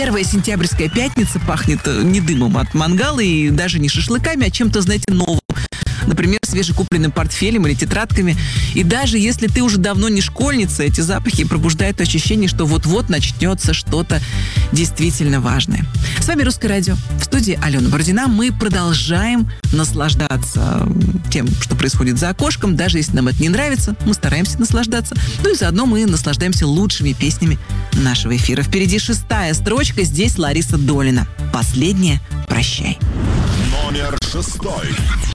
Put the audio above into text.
Первая сентябрьская пятница пахнет не дымом от мангала и даже не шашлыками, а чем-то, знаете, новым. Например, свежекупленным портфелем или тетрадками. И даже если ты уже давно не школьница, эти запахи пробуждают ощущение, что вот-вот начнется что-то действительно важное. С вами Русское радио. В студии Алена Бородина. Мы продолжаем наслаждаться тем, что происходит за окошком. Даже если нам это не нравится, мы стараемся наслаждаться. Ну и заодно мы наслаждаемся лучшими песнями нашего эфира. Впереди 6-я строчка. Здесь Лариса Долина. Последняя «Прощай». Номер 6.